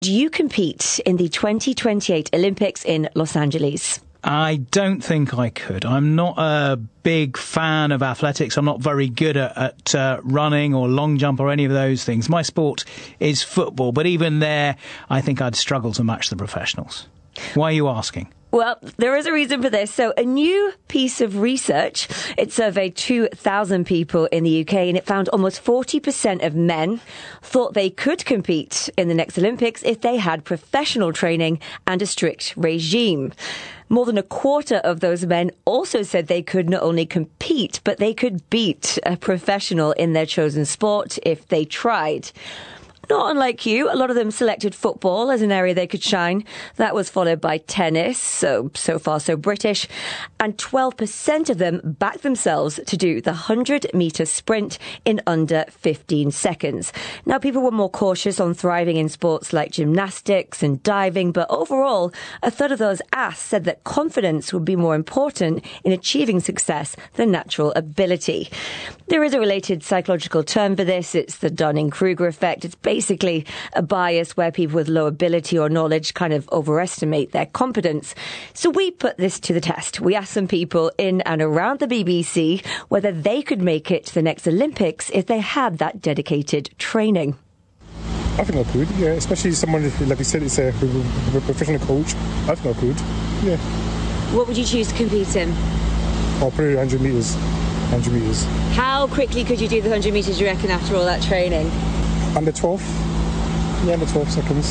you compete in the 2028 Olympics in Los Angeles? I don't think I could. I'm not a big fan of athletics. I'm not very good at running or long jump or any of those things. My sport is football, but even there, I think I'd struggle to match the professionals. Why are you asking? Well, there is a reason for this. So a new piece of research, it surveyed 2,000 people in the UK and it found almost 40% of men thought they could compete in the next Olympics if they had professional training and a strict regime. More than a quarter of those men also said they could not only compete, but they could beat a professional in their chosen sport if they tried. Not unlike you, a lot of them selected football as an area they could shine. That was followed by tennis, so far so British. And 12% of them backed themselves to do the 100-metre sprint in under 15 seconds. Now, people were more cautious on thriving in sports like gymnastics and diving, but overall, a third of those asked said that confidence would be more important in achieving success than natural ability. There is a related psychological term for this. It's the Dunning-Kruger effect. It's basically a bias where people with low ability or knowledge kind of overestimate their competence. So we put this to the test. We asked some people in and around the BBC whether they could make it to the next Olympics if they had that dedicated training. I think I could, yeah, especially someone, like you said, it's a professional coach. I think I could, yeah. What would you choose to compete in? I'll probably 100 metres. 100 metres. How quickly could you do the 100 metres, you reckon, after all that training? Under 12. Yeah, under 12 seconds.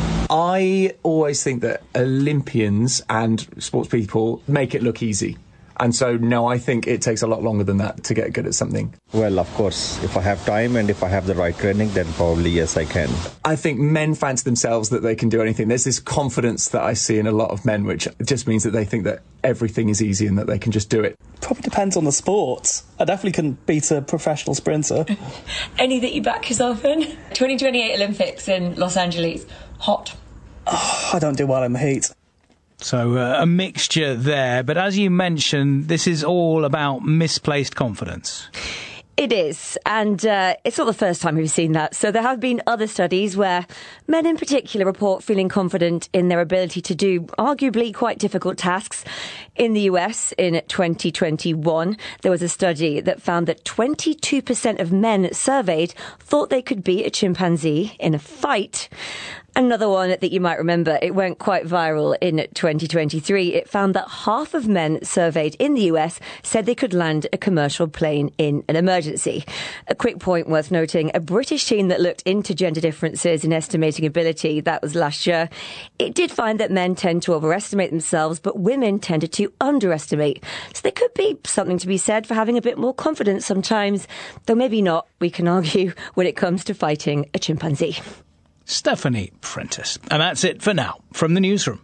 I always think that Olympians and sports people make it look easy. And so, no, I think it takes a lot longer than that to get good at something. Well, of course, if I have time and if I have the right training, then probably, yes, I can. I think men fancy themselves that they can do anything. There's this confidence that I see in a lot of men, which just means that they think that everything is easy and that they can just do it. Probably depends on the sport. I definitely can beat a professional sprinter. Any that you back yourself in? 2028 Olympics in Los Angeles. Hot. Oh, I don't do well in the heat. So a mixture there. But as you mentioned, this is all about misplaced confidence. It is, and it's not the first time we've seen that. So there have been other studies where men in particular report feeling confident in their ability to do arguably quite difficult tasks. In the US in 2021, there was a study that found that 22% of men surveyed thought they could beat a chimpanzee in a fight. Another one that you might remember, it went quite viral in 2023. It found that half of men surveyed in the US said they could land a commercial plane in an emergency. A quick point worth noting, a British team that looked into gender differences in estimating ability, that was last year, it did find that men tend to overestimate themselves, but women tended to underestimate. So there could be something to be said for having a bit more confidence sometimes, though maybe not, we can argue, when it comes to fighting a chimpanzee. Stephanie Prentice. And that's it for now from the newsroom.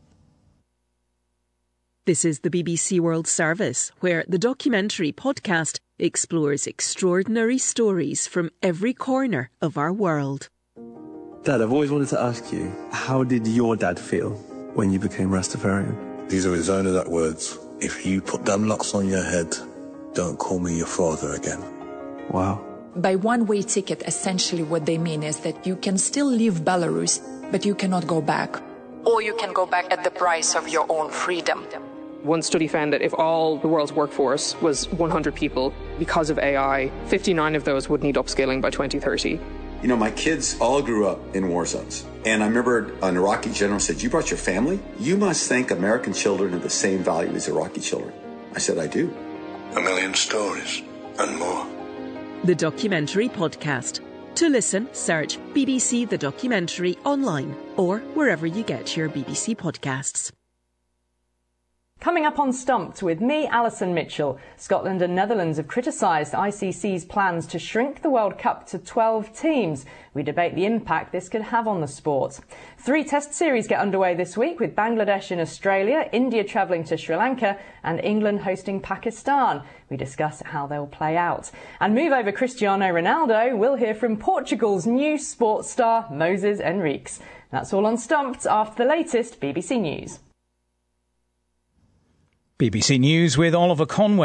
This is the BBC World Service, where the documentary podcast explores extraordinary stories from every corner of our world. Dad, I've always wanted to ask you, how did your dad feel when you became Rastafarian? These are his own exact words. If you put them locks on your head, don't call me your father again. Wow. By one-way ticket, essentially what they mean is that you can still leave Belarus, but you cannot go back. Or you can go back at the price of your own freedom. One study found that if all the world's workforce was 100 people, because of AI, 59 of those would need upskilling by 2030. You know, my kids all grew up in war zones. And I remember an Iraqi general said, "You brought your family? You must think American children have the same value as Iraqi children." I said, "I do." A million stories and more. The Documentary Podcast. To listen, search BBC The Documentary online or wherever you get your BBC podcasts. Coming up on Stumped with me, Alison Mitchell. Scotland and Netherlands have criticised ICC's plans to shrink the World Cup to 12 teams. We debate the impact this could have on the sport. 3 test series get underway this week with Bangladesh in Australia, India travelling to Sri Lanka and England hosting Pakistan. We discuss how they'll play out. And move over Cristiano Ronaldo, we'll hear from Portugal's new sports star, Moses Henriques. That's all on Stumped after the latest BBC News. BBC News with Oliver Conway.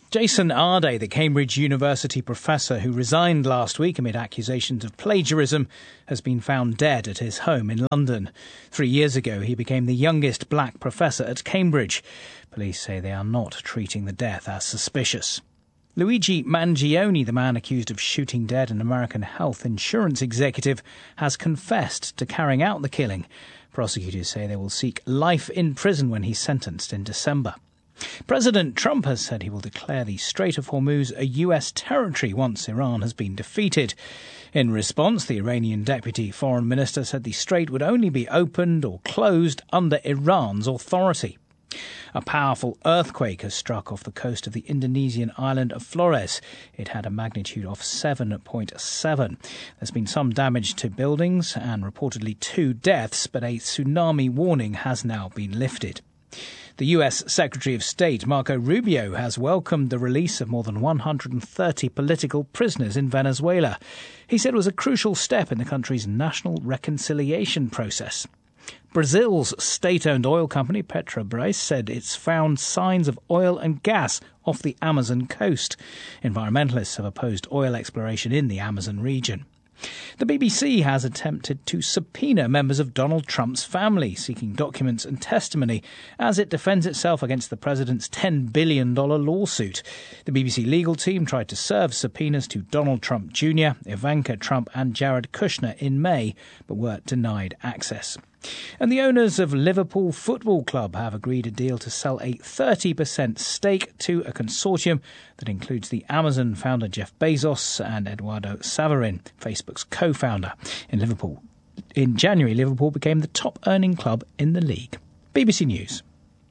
Jason Arday, the Cambridge University professor who resigned last week amid accusations of plagiarism, has been found dead at his home in London. 3 years ago, he became the youngest black professor at Cambridge. Police say they are not treating the death as suspicious. Luigi Mangione, the man accused of shooting dead an American health insurance executive, has confessed to carrying out the killing. Prosecutors say they will seek life in prison when he's sentenced in December. President Trump has said he will declare the Strait of Hormuz a US territory once Iran has been defeated. In response, the Iranian deputy foreign minister said the strait would only be opened or closed under Iran's authority. A powerful earthquake has struck off the coast of the Indonesian island of Flores. It had a magnitude of 7.7. There's been some damage to buildings and reportedly 2 deaths, but a tsunami warning has now been lifted. The US Secretary of State, Marco Rubio, has welcomed the release of more than 130 political prisoners in Venezuela. He said it was a crucial step in the country's national reconciliation process. Brazil's state-owned oil company, Petrobras, said it's found signs of oil and gas off the Amazon coast. Environmentalists have opposed oil exploration in the Amazon region. The BBC has attempted to subpoena members of Donald Trump's family, seeking documents and testimony as it defends itself against the president's $10 billion lawsuit. The BBC legal team tried to serve subpoenas to Donald Trump Jr., Ivanka Trump and Jared Kushner in May, but were denied access. And the owners of Liverpool Football Club have agreed a deal to sell a 30% stake to a consortium that includes the Amazon founder Jeff Bezos and Eduardo Saverin, Facebook's co-founder. In January, Liverpool became the top-earning club in the league. BBC News.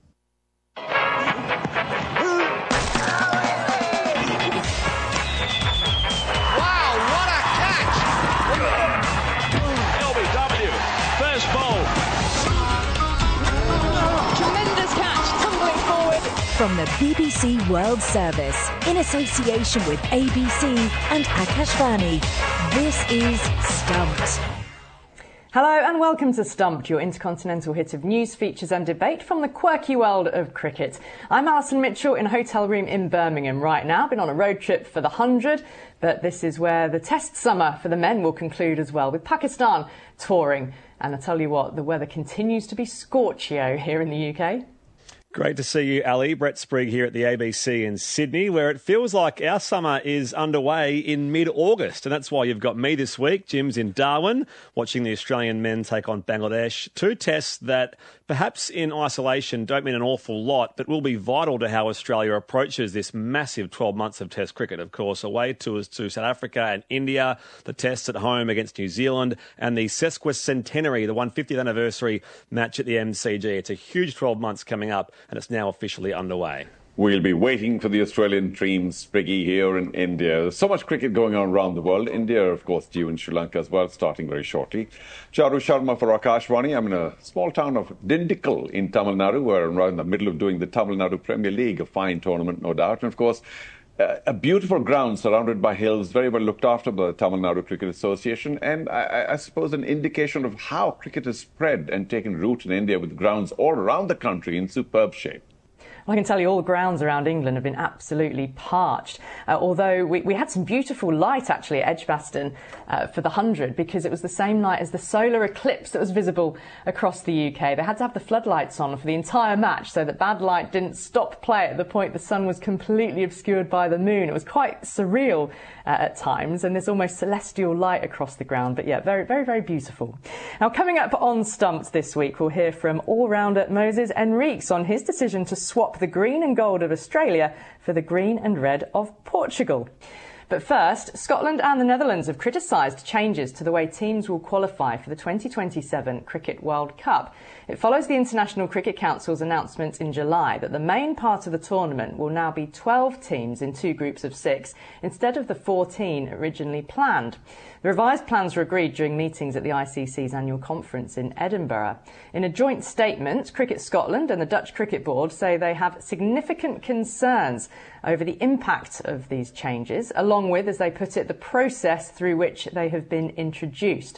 From the BBC World Service, in association with ABC and Akashvani, this is Stumped. Hello and welcome to Stumped, your intercontinental hit of news, features and debate from the quirky world of cricket. I'm Alison Mitchell in a hotel room in Birmingham right now. Been on a road trip for the 100, but this is where the test summer for the men will conclude as well, with Pakistan touring. And I tell you what, the weather continues to be scorchio here in the UK. Great to see you, Ali. Brett Sprigg here at the ABC in Sydney, where it feels like our summer is underway in mid-August. And that's why you've got me this week. Jim's in Darwin, watching the Australian men take on Bangladesh. 2 tests that, perhaps in isolation, don't mean an awful lot, but will be vital to how Australia approaches this massive 12 months of Test cricket. Of course, away tours to South Africa and India, the tests at home against New Zealand, and the sesquicentenary, the 150th anniversary match at the MCG. It's a huge 12 months coming up, and it's now officially underway. We'll be waiting for the Australian team, Spriggy, here in India. There's so much cricket going on around the world. India, of course, due in Sri Lanka as well, starting very shortly. Charu Sharma for Akashvani. I'm in a small town of Dindigul in Tamil Nadu. We're right in the middle of doing the Tamil Nadu Premier League, a fine tournament, no doubt. And, of course, a beautiful ground surrounded by hills, very well looked after by the Tamil Nadu Cricket Association, and I suppose an indication of how cricket has spread and taken root in India, with grounds all around the country in superb shape. I can tell you all the grounds around England have been absolutely parched, although we had some beautiful light actually at Edgbaston for the 100, because it was the same night as the solar eclipse that was visible across the UK. They had to have the floodlights on for the entire match so that bad light didn't stop play at the point the sun was completely obscured by the moon. It was quite surreal at times, and there's almost celestial light across the ground, but yeah, very, very, very beautiful. Now, coming up on Stumped this week, we'll hear from all-rounder Moses Henriques on his decision to swap the green and gold of Australia for the green and red of Portugal. But first, Scotland and the Netherlands have criticised changes to the way teams will qualify for the 2027 Cricket World Cup. It follows the International Cricket Council's announcement in July that the main part of the tournament will now be 12 teams in 2 groups of 6 instead of the 14 originally planned. The revised plans were agreed during meetings at the ICC's annual conference in Edinburgh. In a joint statement, Cricket Scotland and the Dutch Cricket Board say they have significant concerns over the impact of these changes, along with, as they put it, the process through which they have been introduced.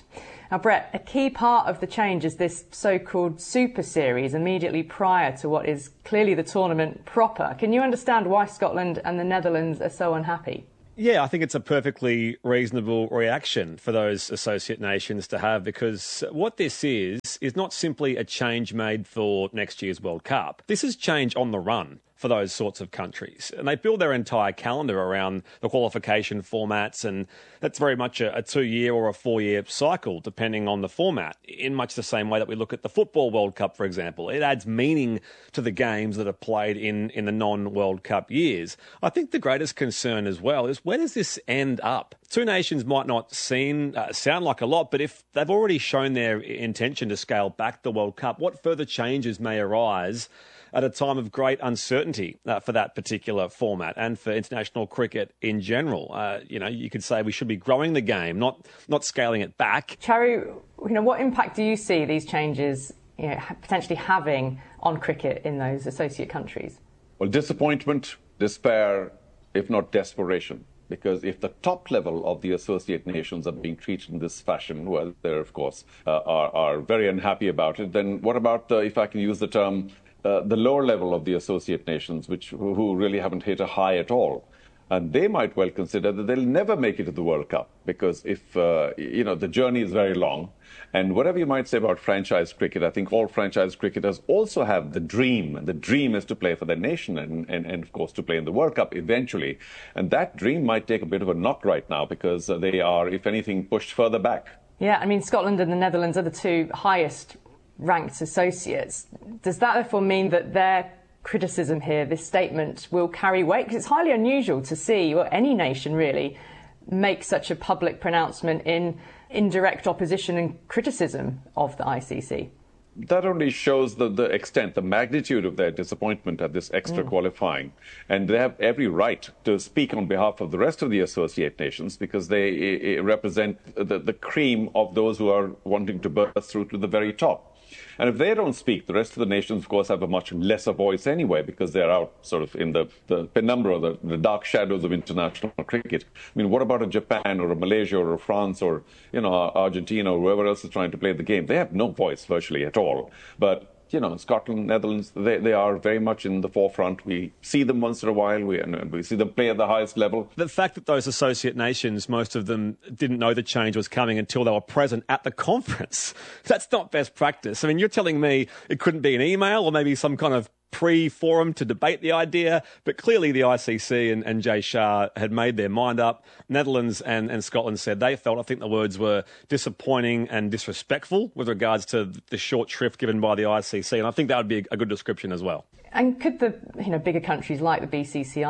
Now, Brett, a key part of the change is this so-called Super Series immediately prior to what is clearly the tournament proper. Can you understand why Scotland and the Netherlands are so unhappy? Yeah, I think it's a perfectly reasonable reaction for those associate nations to have, because what this is not simply a change made for next year's World Cup. This is change on the run for those sorts of countries. And they build their entire calendar around the qualification formats, and that's very much a 2-year or a 4-year cycle, depending on the format, in much the same way that we look at the Football World Cup, for example. It adds meaning to the games that are played in the non-World Cup years. I think the greatest concern as well is, where does this end up? 2 nations might not sound like a lot, but if they've already shown their intention to scale back the World Cup, what further changes may arise at a time of great uncertainty for that particular format and for international cricket in general? You could say we should be growing the game, not scaling it back. Charu, what impact do you see these changes potentially having on cricket in those associate countries? Well, disappointment, despair, if not desperation. Because if the top level of the associate nations are being treated in this fashion, well, they of course are very unhappy about it. Then what about, if I can use the term, the lower level of the associate nations, who really haven't hit a high at all? And they might well consider that they'll never make it to the World Cup, because if, the journey is very long. And whatever you might say about franchise cricket, I think all franchise cricketers also have the dream. And the dream is to play for their nation and of course, to play in the World Cup eventually. And that dream might take a bit of a knock right now, because they are, if anything, pushed further back. Yeah, I mean, Scotland and the Netherlands are the 2 highest ranked associates. Does that therefore mean that their criticism here, this statement, will carry weight? Because it's highly unusual to see, or any nation really, make such a public pronouncement in indirect opposition and criticism of the ICC. That only shows the extent, the magnitude of their disappointment at this extra qualifying. And they have every right to speak on behalf of the rest of the associate nations, because they represent the cream of those who are wanting to burst through to the very top. And if they don't speak, the rest of the nations, of course, have a much lesser voice anyway, because they're out sort of in the penumbra, the dark shadows of international cricket. I mean, what about a Japan or a Malaysia or a France or, Argentina or whoever else is trying to play the game? They have no voice virtually at all. But Scotland, Netherlands, they are very much in the forefront. We see them once in a while. We see them play at the highest level. The fact that those associate nations, most of them didn't know the change was coming until they were present at the conference, that's not best practice. I mean, you're telling me it couldn't be an email or maybe some kind of pre-forum to debate the idea, but clearly the ICC and Jay Shah had made their mind up. Netherlands and Scotland said they felt, I think the words were, disappointing and disrespectful with regards to the short shrift given by the ICC, and I think that would be a good description as well. And could the bigger countries like the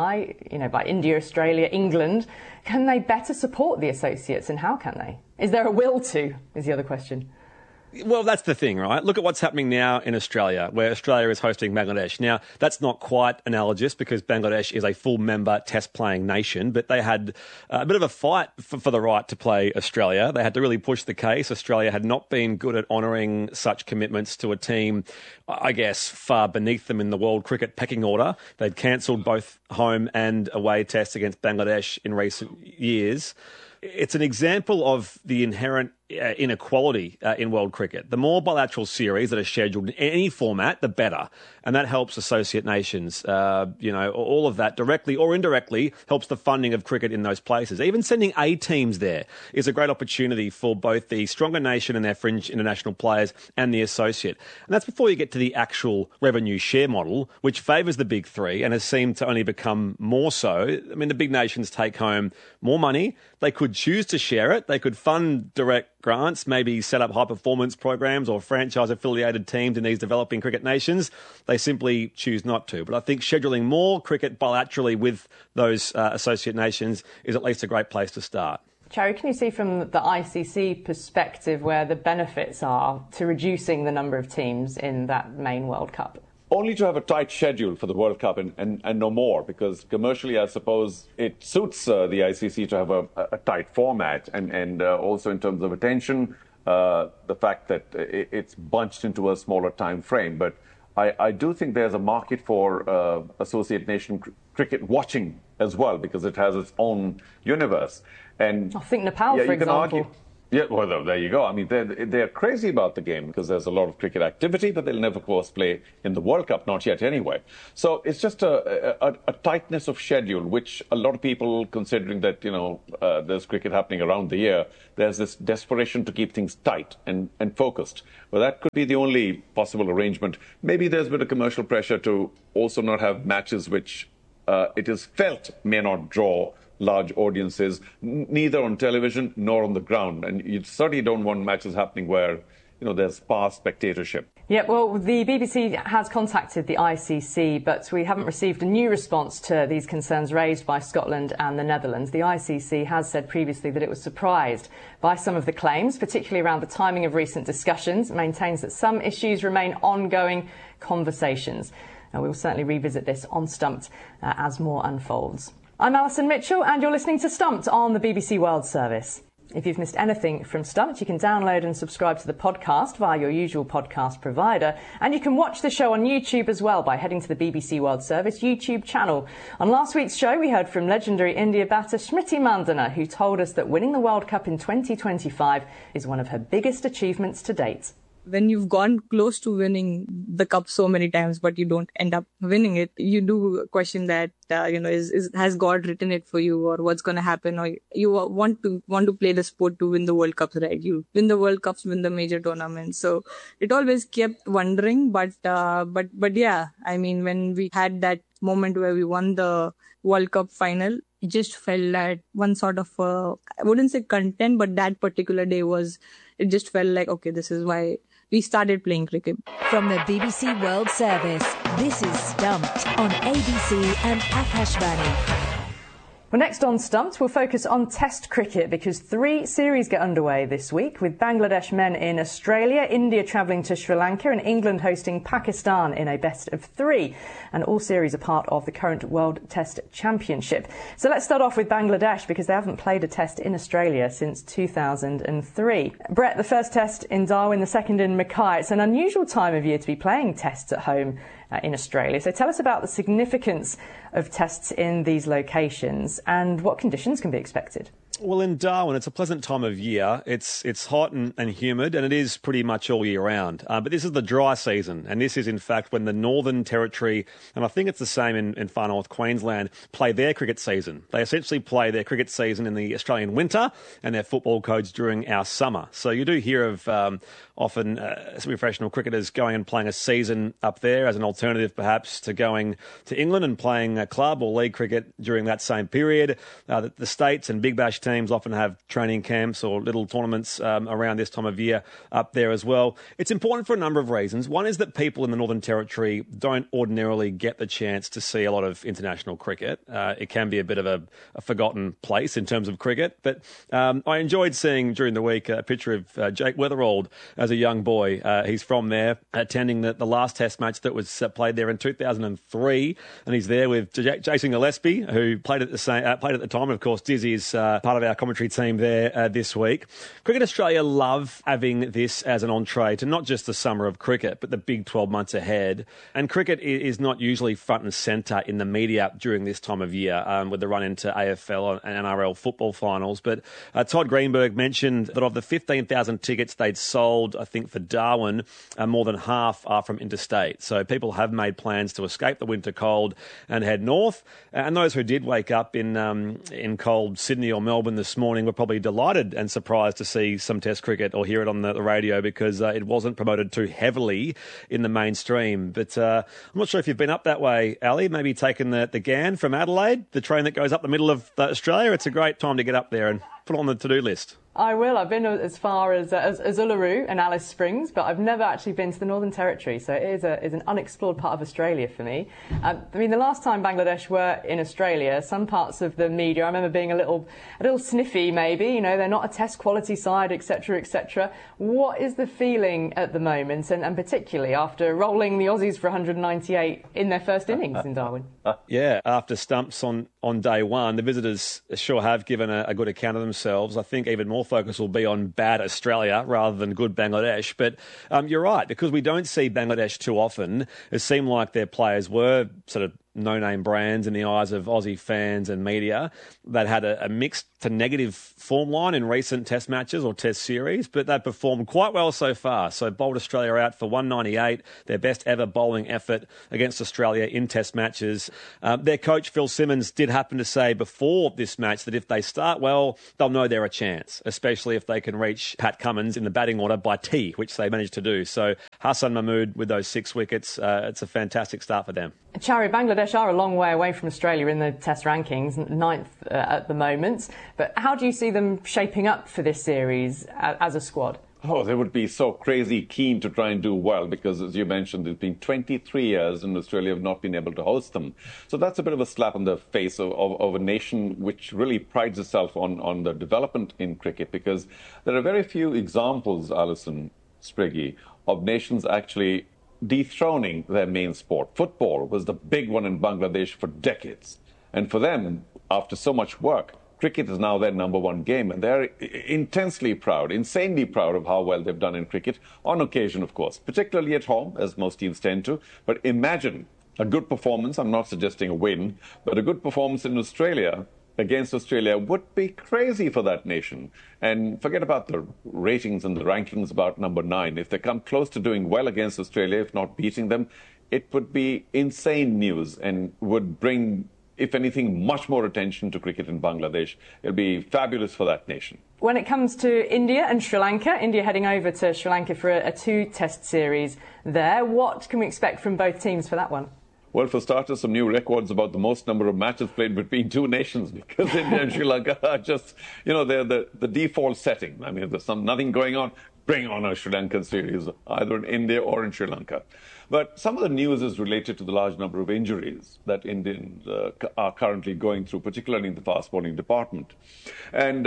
BCCI, by India, Australia, England, can they better support the associates, and how can they? Is there a will to, is the other question. Well, that's the thing, right? Look at what's happening now in Australia, where Australia is hosting Bangladesh. Now, that's not quite analogous, because Bangladesh is a full member test-playing nation, but they had a bit of a fight for the right to play Australia. They had to really push the case. Australia had not been good at honouring such commitments to a team, I guess, far beneath them in the world cricket pecking order. They'd cancelled both home and away tests against Bangladesh in recent years. It's an example of the inherent inequality in world cricket. The more bilateral series that are scheduled in any format, the better. And that helps associate nations. All of that directly or indirectly helps the funding of cricket in those places. Even sending A teams there is a great opportunity for both the stronger nation and their fringe international players and the associate. And that's before you get to the actual revenue share model, which favours the big 3 and has seemed to only become more so. I mean, the big nations take home more money. They could choose to share it. They could fund direct grants, maybe set up high-performance programs or franchise-affiliated teams in these developing cricket nations. They simply choose not to. But I think scheduling more cricket bilaterally with those associate nations is at least a great place to start. Charu, can you see from the ICC perspective where the benefits are to reducing the number of teams in that main World Cup? Only to have a tight schedule for the World Cup and no more, because commercially, I suppose, it suits the ICC to have a tight format and also in terms of attention, the fact that it's bunched into a smaller time frame. But I do think there's a market for associate nation cricket watching as well, because it has its own universe. And I think Nepal, for example. Yeah, well, there you go. I mean, they're crazy about the game because there's a lot of cricket activity, but they'll never, of course, play in the World Cup, not yet anyway. So it's just a tightness of schedule, which a lot of people, considering that, there's cricket happening around the year, there's this desperation to keep things tight and focused. Well, that could be the only possible arrangement. Maybe there's a bit of commercial pressure to also not have matches which it is felt may not draw large audiences, neither on television nor on the ground. And you certainly don't want matches happening where, there's sparse spectatorship. Yeah, well, the BBC has contacted the ICC, but we haven't received a new response to these concerns raised by Scotland and the Netherlands. The ICC has said previously that it was surprised by some of the claims, particularly around the timing of recent discussions. It maintains that some issues remain ongoing conversations. Now, we will certainly revisit this on Stumped as more unfolds. I'm Alison Mitchell, and you're listening to Stumped on the BBC World Service. If you've missed anything from Stumped, you can download and subscribe to the podcast via your usual podcast provider. And you can watch the show on YouTube as well by heading to the BBC World Service YouTube channel. On last week's show, we heard from legendary India batter Smriti Mandhana, who told us that winning the World Cup in 2025 is one of her biggest achievements to date. When you've gone close to winning the cup so many times, but you don't end up winning it, you do question that, has God written it for you, or what's going to happen? Or you want to play the sport to win the World Cups, right? You win the World Cups, win the major tournaments. So it always kept wondering, but yeah, I mean, when we had that moment where we won the World Cup final, it just felt like one sort of, I wouldn't say content, but that particular day it just felt like, okay, this is why we started playing cricket. From the BBC World Service, this is Stumped on ABC and Akashvani. Well, next on Stumped, we'll focus on Test cricket because 3 series get underway this week, with Bangladesh men in Australia, India travelling to Sri Lanka and England hosting Pakistan in a best-of-3. And all series are part of the current World Test Championship. So let's start off with Bangladesh because they haven't played a test in Australia since 2003. Brett, the first test in Darwin, the second in Mackay. It's an unusual time of year to be playing tests at home in Australia. So tell us about the significance of tests in these locations and what conditions can be expected. Well, in Darwin, it's a pleasant time of year. It's hot and humid, and it is pretty much all year round. But this is the dry season, and this is, in fact, when the Northern Territory, and I think it's the same in Far North Queensland, play their cricket season. They essentially play their cricket season in the Australian winter and their football codes during our summer. So you do hear of often semi-professional cricketers going and playing a season up there as an alternative, perhaps, to going to England and playing a club or league cricket during that same period. The States and Big Bash teams often have training camps or little tournaments around this time of year up there as well. It's important for a number of reasons. One is that people in the Northern Territory don't ordinarily get the chance to see a lot of international cricket. It can be a bit of a forgotten place in terms of cricket. But I enjoyed seeing during the week a picture of Jake Weatherald as a young boy. He's from there, attending the last Test match that was played there in 2003, and he's there with Jason Gillespie, who played at the time. And of course, Dizzy is part of our commentary team there this week. Cricket Australia love having this as an entree to not just the summer of cricket, but the big 12 months ahead. And cricket is not usually front and centre in the media during this time of year, with the run into AFL and NRL football finals. But Todd Greenberg mentioned that of the 15,000 tickets they'd sold, I think, for Darwin, more than half are from interstate. So people have made plans to escape the winter cold and head north. And those who did wake up in cold Sydney or Melbourne this morning were probably delighted and surprised to see some Test cricket or hear it on the radio because it wasn't promoted too heavily in the mainstream. But I'm not sure if you've been up that way, Ali, maybe taken the GAN from Adelaide, the train that goes up the middle of Australia. It's a great time to get up there and put it on the to-do list. I will. I've been as far as Uluru and Alice Springs, but I've never actually been to the Northern Territory, so it is an unexplored part of Australia for me. I mean, the last time Bangladesh were in Australia, some parts of the media, I remember being a little sniffy maybe, they're not a Test quality side, etc., etc. What is the feeling at the moment, and particularly after rolling the Aussies for 198 in their first innings in Darwin? Yeah, after stumps on day one, the visitors sure have given a good account of themselves. I think even more focus will be on bad Australia rather than good Bangladesh. But you're right, because we don't see Bangladesh too often. It seemed like their players were sort of no-name brands in the eyes of Aussie fans and media. They'd had a mixed to negative form line in recent test matches or test series, but they've performed quite well so far. So bowled Australia out for 198, their best ever bowling effort against Australia in test matches. Their coach, Phil Simmons, did happen to say before this match that if they start well, they'll know they're a chance, especially if they can reach Pat Cummins in the batting order by tea, which they managed to do. So Hassan Mahmood with those 6 wickets, it's a fantastic start for them. Chari, Bangladesh are a long way away from Australia in the Test rankings, 9th at the moment. But how do you see them shaping up for this series as a squad? Oh, they would be so crazy keen to try and do well because, as you mentioned, it's been 23 years and Australia have not been able to host them. So that's a bit of a slap on the face of a nation which really prides itself on the development in cricket, because there are very few examples, Alison Spriggy, of nations actually dethroning their main sport. Football was the big one in Bangladesh for decades. And for them, after so much work, cricket is now their number one game. And they're intensely proud, insanely proud of how well they've done in cricket, on occasion, of course, particularly at home, as most teams tend to. But imagine a good performance, I'm not suggesting a win, but a good performance in Australia against Australia would be crazy for that nation. And forget about the ratings and the rankings about number 9. If they come close to doing well against Australia, if not beating them, it would be insane news and would bring, if anything, much more attention to cricket in Bangladesh. It'll be fabulous for that nation. When it comes to India and Sri Lanka, India heading over to Sri Lanka for a 2-test series there. What can we expect from both teams for that one? Well, for starters, some new records about the most number of matches played between two nations, because India and Sri Lanka are just, they're the default setting. I mean, if there's nothing going on, bring on a Sri Lankan series, either in India or in Sri Lanka. But some of the news is related to the large number of injuries that Indians are currently going through, particularly in the fast bowling department. And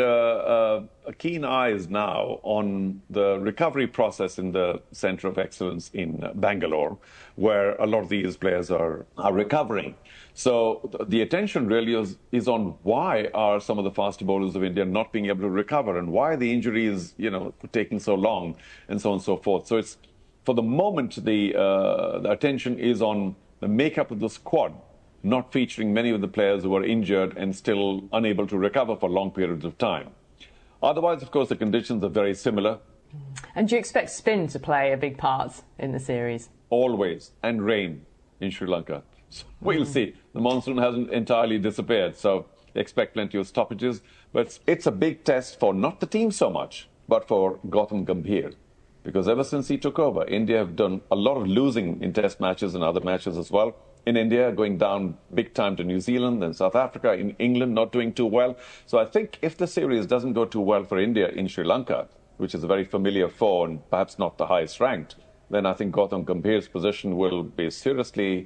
a keen eye is now on the recovery process in the Centre of Excellence in Bangalore, where a lot of these players are recovering. So the attention really is on why are some of the faster bowlers of India not being able to recover, and why the injury is, taking so long, and so on and so forth. So it's, for the moment, the attention is on the makeup of the squad, not featuring many of the players who are injured and still unable to recover for long periods of time. Otherwise, of course, the conditions are very similar. And do you expect spin to play a big part in the series? Always. And rain in Sri Lanka. So we'll see. The monsoon hasn't entirely disappeared, so expect plenty of stoppages. But it's a big test for not the team so much, but for Gautam Gambhir. Because ever since he took over, India have done a lot of losing in test matches and other matches as well. In India, going down big time to New Zealand and South Africa. In England, not doing too well. So I think if the series doesn't go too well for India in Sri Lanka, which is a very familiar foe and perhaps not the highest ranked, then I think Gautam Gambhir's position will be seriously,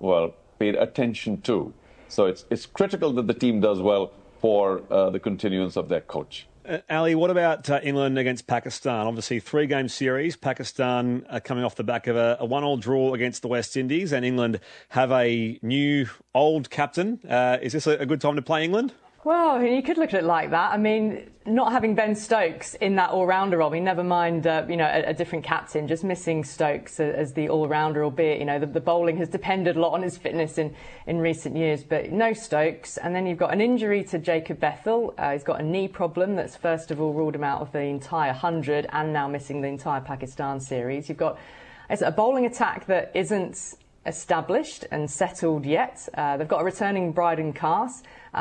paid attention to. So it's critical that the team does well for the continuance of their coach. Ali, what about England against Pakistan? Obviously, 3-game series. Pakistan coming off the back of a 1-1 draw against the West Indies, and England have a new old captain. Is this a good time to play England? Well, you could look at it like that. I mean, not having Ben Stokes in that all-rounder role, never mind, a different captain, just missing Stokes as the all-rounder, albeit, the bowling has depended a lot on his fitness in recent years, but no Stokes. And then you've got an injury to Jacob Bethel. He's got a knee problem that's first of all ruled him out of the entire 100 and now missing the entire Pakistan series. You've got a bowling attack that isn't established and settled yet. They've got a returning Bryden Carse.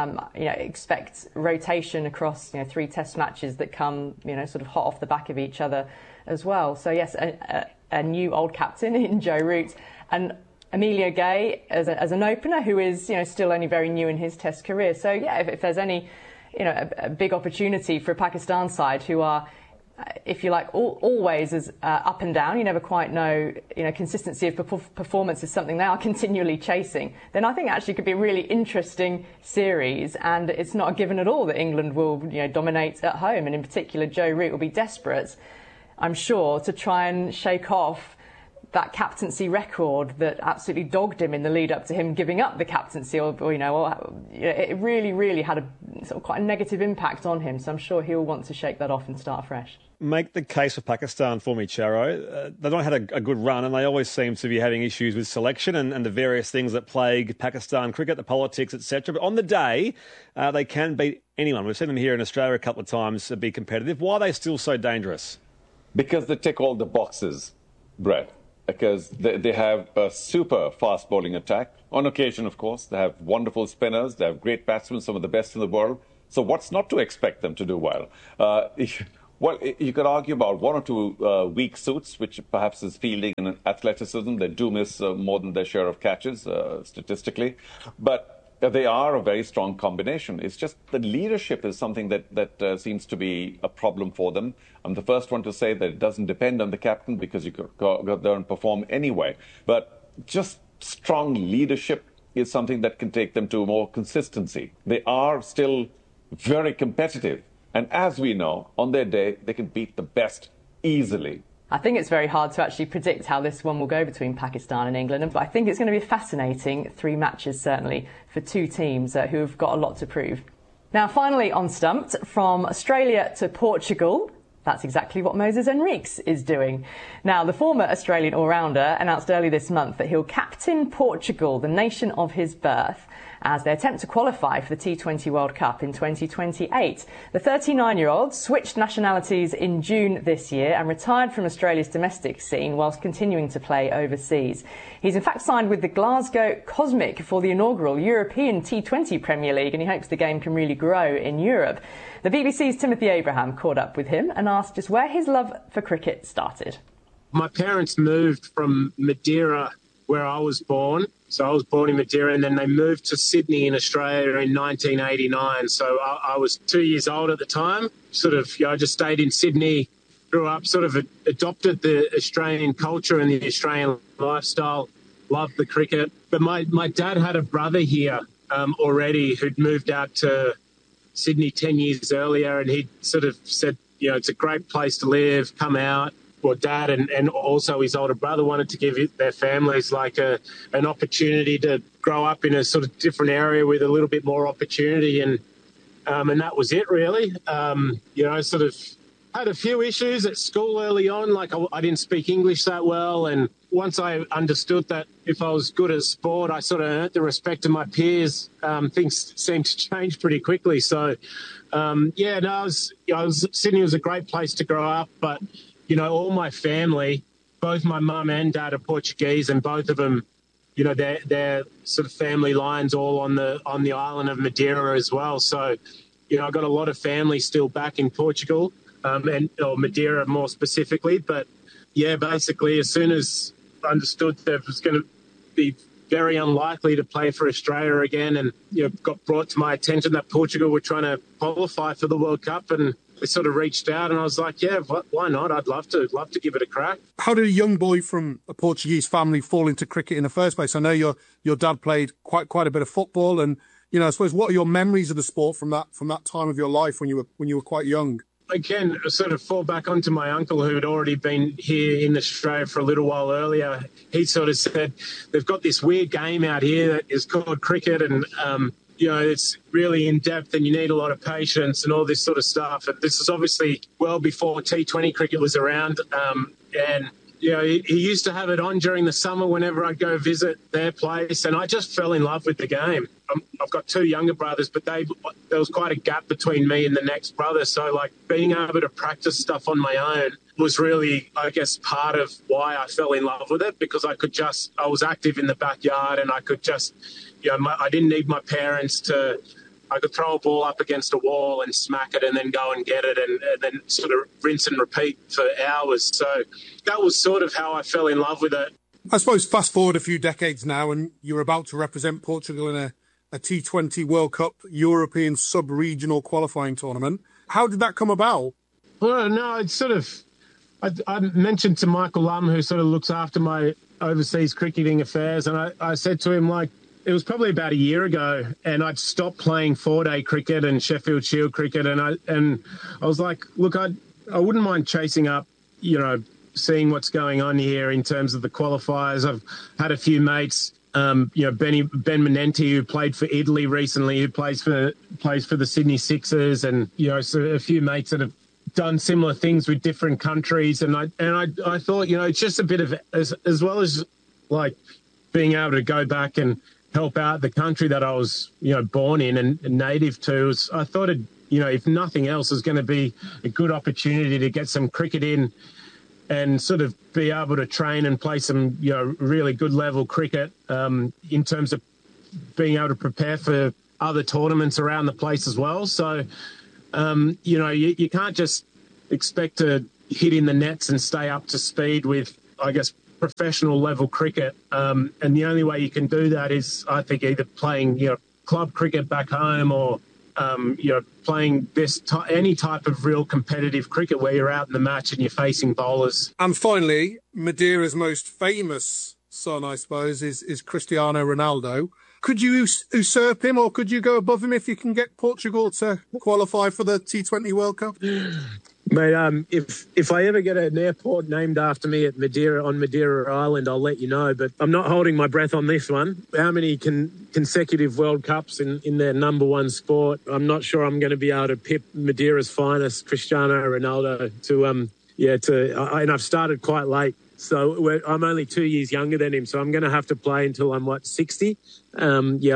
Expect rotation across 3 test matches that come sort of hot off the back of each other as well. So yes, a new old captain in Joe Root, and Emilio Gay as an opener who is still only very new in his test career. So yeah, if there's any a big opportunity for a Pakistan side who are, if you like, always as up and down, you never quite know, consistency of performance is something they are continually chasing, then I think actually could be a really interesting series, and it's not a given at all that England will, dominate at home, and in particular Joe Root will be desperate, I'm sure, to try and shake off that captaincy record that absolutely dogged him in the lead up to him giving up the captaincy, it really had a sort of quite a negative impact on him. So I'm sure he'll want to shake that off and start afresh. Make the case for Pakistan for me, Charo. They've not had a good run, and they always seem to be having issues with selection and the various things that plague Pakistan cricket, the politics, etc. But on the day, they can beat anyone. We've seen them here in Australia a couple of times be competitive. Why are they still so dangerous? Because they tick all the boxes, Brett. Because they have a super fast bowling attack. On occasion, of course, they have wonderful spinners. They have great batsmen, some of the best in the world. So what's not to expect them to do well? Well, you could argue about one or two weak suits, which perhaps is fielding and athleticism. They do miss more than their share of catches, statistically. But they are a very strong combination. It's just the leadership is something that seems to be a problem for them. I'm the first one to say that it doesn't depend on the captain because you could go there and perform anyway. But just strong leadership is something that can take them to more consistency. They are still very competitive. And as we know, on their day, they can beat the best easily. I think it's very hard to actually predict how this one will go between Pakistan and England, but I think it's going to be a fascinating 3 matches, certainly, for 2 teams who have got a lot to prove. Now, finally on Stumped, from Australia to Portugal, that's exactly what Moses Henriques is doing. Now, the former Australian all-rounder announced early this month that he'll captain Portugal, the nation of his birth, as they attempt to qualify for the T20 World Cup in 2028. The 39-year-old switched nationalities in June this year and retired from Australia's domestic scene whilst continuing to play overseas. He's in fact signed with the Glasgow Cosmic for the inaugural European T20 Premier League, and he hopes the game can really grow in Europe. The BBC's Timothy Abraham caught up with him and asked just where his love for cricket started. My parents moved from Madeira, where I was born. So I was born in Madeira, and then they moved to Sydney in Australia in 1989. So I was 2 years old at the time. I just stayed in Sydney, grew up, adopted the Australian culture and the Australian lifestyle, loved the cricket. But my dad had a brother here already who'd moved out to Sydney 10 years earlier, and he'd said, it's a great place to live, come out. Well, Dad and also his older brother wanted to give their families an opportunity to grow up in a sort of different area with a little bit more opportunity, and that was it really. Had a few issues at school early on, I didn't speak English that well, and once I understood that if I was good at sport, I sort of earned the respect of my peers. Things seemed to change pretty quickly. So, Sydney was a great place to grow up, but all my family, both my mum and dad are Portuguese, and both of them, their sort of family lines all on the island of Madeira as well. So, I've got a lot of family still back in Portugal, or Madeira more specifically. But yeah, basically, as soon as I understood that it was going to be very unlikely to play for Australia again, and got brought to my attention that Portugal were trying to qualify for the World Cup, and they sort of reached out, and I was like, yeah, why not? I'd love to give it a crack. How did a young boy from a Portuguese family fall into cricket in the first place? I know your dad played quite a bit of football, and I suppose what are your memories of the sport from that time of your life when you were quite young? Again, sort of fall back onto my uncle who had already been here in Australia for a little while earlier. He sort of said, they've got this weird game out here that is called cricket, and it's really in-depth and you need a lot of patience and all this sort of stuff. And this is obviously well before T20 cricket was around. He used to have it on during the summer whenever I'd go visit their place, and I just fell in love with the game. I've got 2 younger brothers, but there was quite a gap between me and the next brother. So, being able to practice stuff on my own was really, I guess, part of why I fell in love with it, because I was active in the backyard, and I could just, I didn't need my parents I could throw a ball up against a wall and smack it and then go and get it and then sort of rinse and repeat for hours. So that was sort of how I fell in love with it. I suppose fast forward a few decades now and you're about to represent Portugal in a T20 World Cup European sub-regional qualifying tournament. How did that come about? Well, no, it's sort of... I mentioned to Michael Lum, who sort of looks after my overseas cricketing affairs, and I said to him, it was probably about a year ago, and I'd stopped playing 4-day cricket and Sheffield Shield cricket, and I was like, look, I wouldn't mind chasing up, seeing what's going on here in terms of the qualifiers. I've had a few mates, Ben Menenti, who played for Italy recently, who plays for the Sydney Sixers, and so a few mates that have done similar things with different countries. And I thought, it's just a bit of, as well as like being able to go back and help out the country that I was, born in and native to. I thought if nothing else, is going to be a good opportunity to get some cricket in and sort of be able to train and play some, really good level cricket in terms of being able to prepare for other tournaments around the place as well. So, you can't just expect to hit in the nets and stay up to speed with, I guess, professional level cricket. And the only way you can do that is, I think, either playing, club cricket back home or, playing any type of real competitive cricket where you're out in the match and you're facing bowlers. And finally, Madeira's most famous son, I suppose, is Cristiano Ronaldo. Could you usurp him, or could you go above him if you can get Portugal to qualify for the T20 World Cup? Mate, if I ever get an airport named after me at Madeira Island, I'll let you know. But I'm not holding my breath on this one. How many consecutive World Cups in their number one sport? I'm not sure I'm going to be able to pip Madeira's finest, Cristiano Ronaldo, and I've started quite late. So I'm only 2 years younger than him, so I'm going to have to play until I'm, 60? I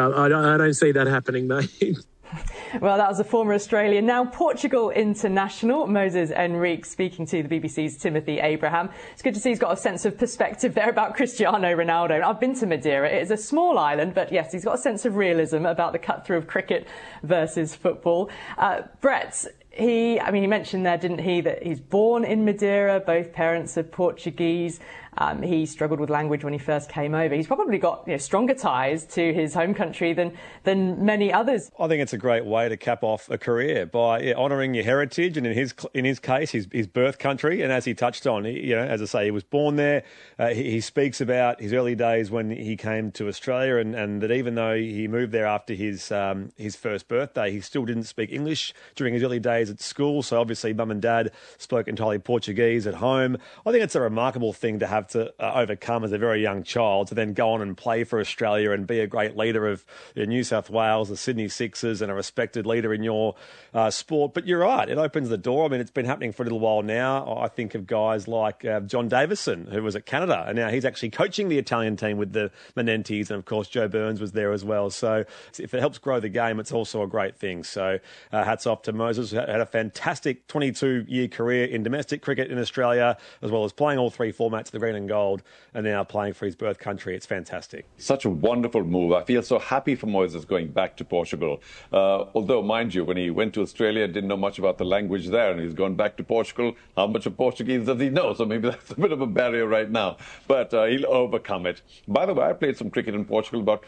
don't see that happening, mate. Well, that was a former Australian, now Portugal international, Moses Henrique, speaking to the BBC's Timothy Abraham. It's good to see he's got a sense of perspective there about Cristiano Ronaldo. I've been to Madeira. It is a small island, but yes, he's got a sense of realism about the cut-through of cricket versus football. Brett, he mentioned there, didn't he, that he's born in Madeira, both parents are Portuguese. He struggled with language when he first came over. He's probably got stronger ties to his home country than many others. I think it's a great way to cap off a career by honouring your heritage, and in his case, his birth country. And as he touched on, as I say, he was born there. He speaks about his early days when he came to Australia, and that even though he moved there after his first birthday, he still didn't speak English during his early days at school. So obviously, mum and dad spoke entirely Portuguese at home. I think it's a remarkable thing to have to overcome as a very young child, to then go on and play for Australia and be a great leader of New South Wales, the Sydney Sixers, and a respected leader in your sport. But you're right, it opens the door. I mean, it's been happening for a little while now. I think of guys like John Davison, who was at Canada, and now he's actually coaching the Italian team with the Menentis, and of course Joe Burns was there as well. So if it helps grow the game, it's also a great thing. So hats off to Moses, who had a fantastic 22-year career in domestic cricket in Australia, as well as playing all three formats of the green and gold, and now playing for his birth country. It's fantastic. Such a wonderful move. I feel so happy for Moises going back to Portugal. Although, mind you, when he went to Australia, didn't know much about the language there, and he's gone back to Portugal. How much of Portuguese does he know? So maybe that's a bit of a barrier right now. But he'll overcome it. By the way, I played some cricket in Portugal about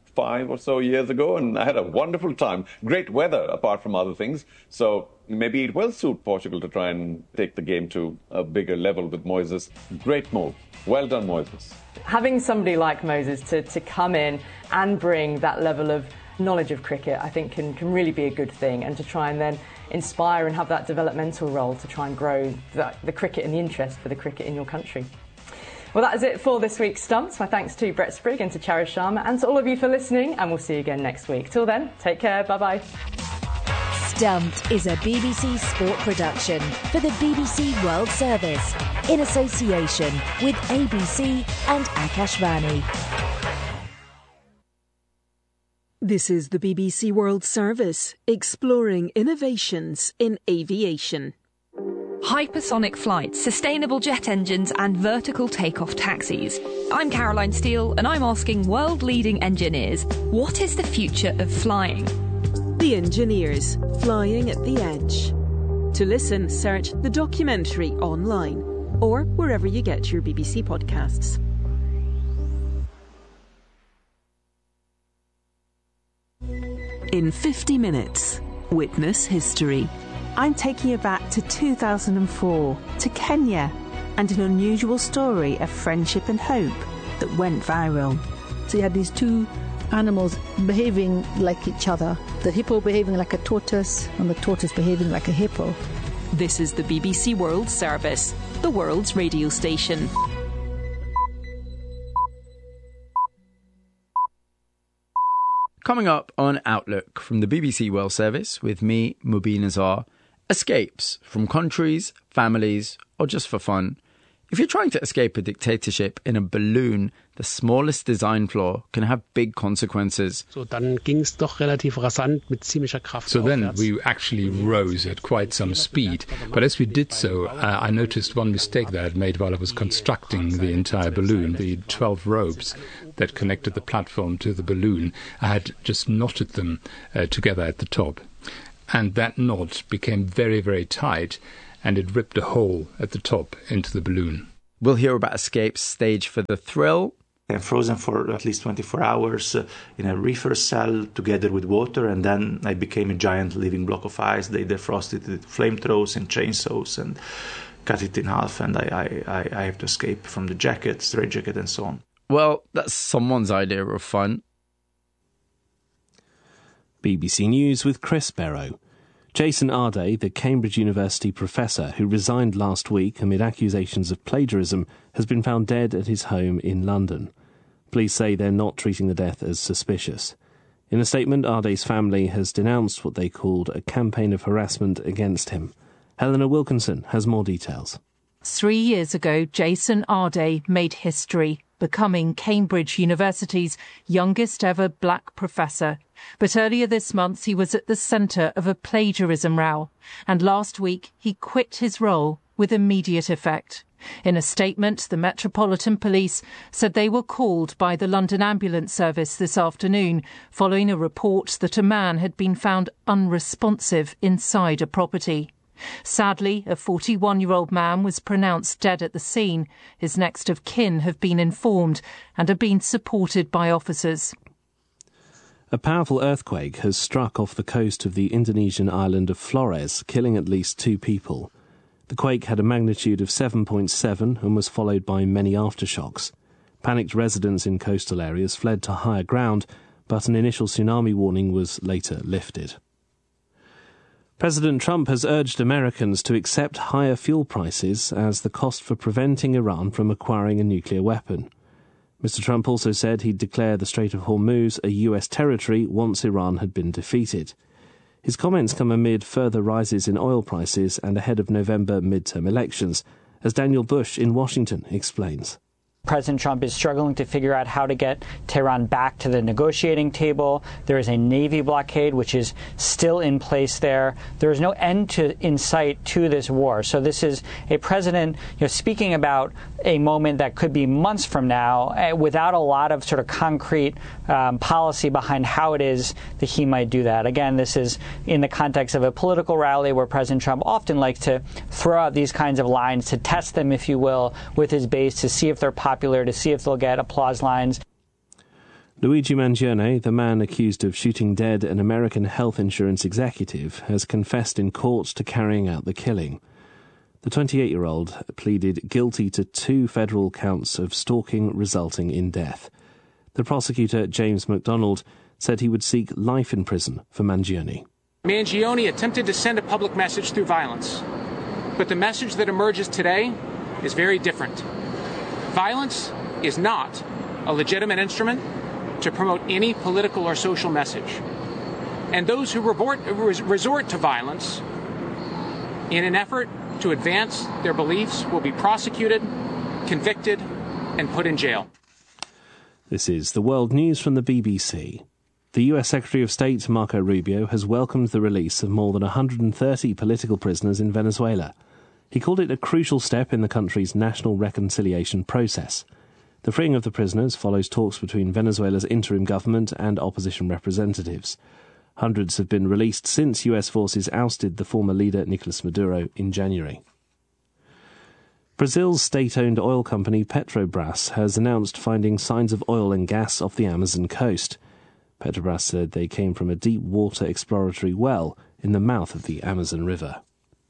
25 or so years ago, and I had a wonderful time. Great weather, apart from other things. So maybe it will suit Portugal to try and take the game to a bigger level with Moises. Great move. Well done, Moises. Having somebody like Moses to come in and bring that level of knowledge of cricket, I think can really be a good thing, and to try and then inspire and have that developmental role to try and grow the cricket and the interest for the cricket in your country. Well, that is it for this week's Stumped. My thanks to Brett Sprigg and to Charis Sharma, and to all of you for listening, and we'll see you again next week. Till then, take care. Bye-bye. Stumped is a BBC Sport production for the BBC World Service in association with ABC and Akashvani. This is the BBC World Service, exploring innovations in aviation. Hypersonic flights, sustainable jet engines and vertical takeoff taxis. I'm Caroline Steele, and I'm asking world-leading engineers, what is the future of flying? The Engineers, Flying at the Edge. To listen, search the documentary online or wherever you get your BBC podcasts. In 50 minutes, witness history. I'm taking you back to 2004, to Kenya, and an unusual story of friendship and hope that went viral. So you had these two animals behaving like each other. The hippo behaving like a tortoise and the tortoise behaving like a hippo. This is the BBC World Service the world's radio station. Coming up on Outlook from the BBC World Service with me, Mubin Azar, escapes from countries, families, or just for fun. If you're trying to escape a dictatorship in a balloon, the smallest design flaw can have big consequences. So then we actually rose at quite some speed. But as we did so, I noticed one mistake that I had made while I was constructing the entire balloon. The 12 ropes that connected the platform to the balloon, I had just knotted them together at the top. And that knot became very, very tight, and it ripped a hole at the top into the balloon. We'll hear about escapes staged for the thrill. I'm frozen for at least 24 hours in a reefer cell together with water, and then I became a giant living block of ice. They defrosted it with flamethrowers and chainsaws and cut it in half, and I have to escape from the jacket, straight jacket, and so on. Well, that's someone's idea of fun. BBC News with Chris Barrow. Jason Arday, the Cambridge University professor who resigned last week amid accusations of plagiarism, has been found dead at his home in London. Police say they're not treating the death as suspicious. In a statement, Arday's family has denounced what they called a campaign of harassment against him. Helena Wilkinson has more details. 3 years ago, Jason Arday made history, becoming Cambridge University's youngest ever black professor. But earlier this month, he was at the centre of a plagiarism row, and last week he quit his role with immediate effect. In a statement, the Metropolitan Police said they were called by the London Ambulance Service this afternoon following a report that a man had been found unresponsive inside a property. Sadly, a 41-year-old man was pronounced dead at the scene. His next of kin have been informed and are being supported by officers. A powerful earthquake has struck off the coast of the Indonesian island of Flores, killing at least 2 people. The quake had a magnitude of 7.7 and was followed by many aftershocks. Panicked residents in coastal areas fled to higher ground, but an initial tsunami warning was later lifted. President Trump has urged Americans to accept higher fuel prices as the cost for preventing Iran from acquiring a nuclear weapon. Mr. Trump also said he'd declare the Strait of Hormuz a US territory once Iran had been defeated. His comments come amid further rises in oil prices and ahead of November midterm elections, as Daniel Bush in Washington explains. President Trump is struggling to figure out how to get Tehran back to the negotiating table. There is a Navy blockade, which is still in place there. There is no end in sight to this war. So this is a president speaking about a moment that could be months from now without a lot of sort of concrete policy behind how it is that he might do that. Again, this is in the context of a political rally where President Trump often likes to throw out these kinds of lines to test them, if you will, with his base to see if they're popular, to see if they'll get applause lines. Luigi Mangione, the man accused of shooting dead an American health insurance executive, has confessed in court to carrying out the killing. The 28-year-old pleaded guilty to 2 federal counts of stalking resulting in death. The prosecutor, James McDonald, said he would seek life in prison for Mangione. Mangione attempted to send a public message through violence, but the message that emerges today is very different. Violence is not a legitimate instrument to promote any political or social message. And those who resort to violence in an effort to advance their beliefs will be prosecuted, convicted, and put in jail. This is the World News from the BBC. The US Secretary of State, Marco Rubio, has welcomed the release of more than 130 political prisoners in Venezuela. He called it a crucial step in the country's national reconciliation process. The freeing of the prisoners follows talks between Venezuela's interim government and opposition representatives. Hundreds have been released since US forces ousted the former leader Nicolas Maduro in January. Brazil's state-owned oil company Petrobras has announced finding signs of oil and gas off the Amazon coast. Petrobras said they came from a deep-water exploratory well in the mouth of the Amazon River.